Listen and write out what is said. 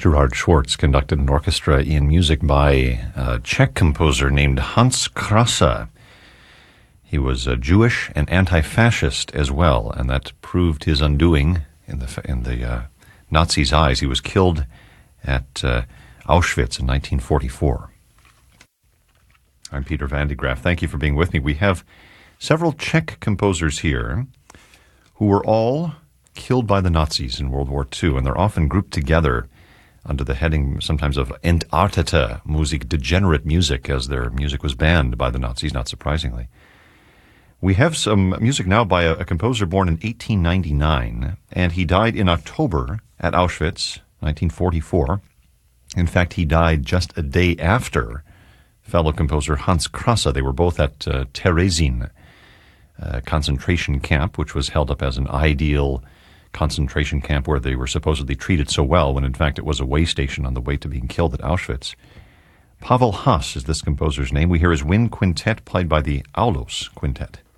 Gerhard Schwartz conducted an orchestra in music by a Czech composer named Hans Krasa. He was Jewish and anti-fascist as well, and that proved his undoing in the Nazis' eyes. He was killed at Auschwitz in 1944. I'm Peter Van de Graaff. Thank you for being with me. We have several Czech composers here who were all killed by the Nazis in World War II, and they're often grouped together under the heading sometimes of Entartete Musik, degenerate music, as their music was banned by the Nazis, not surprisingly. We have some music now by a composer born in 1899, and he died in October at Auschwitz, 1944. In fact, he died just a day after fellow composer Hans Krasa. They were both at Terezin concentration camp, which was held up as an ideal concentration camp where they were supposedly treated so well, when in fact it was a way station on the way to being killed at Auschwitz. Pavel Haas is this composer's name. We hear his wind quintet played by the Aulos Quintet.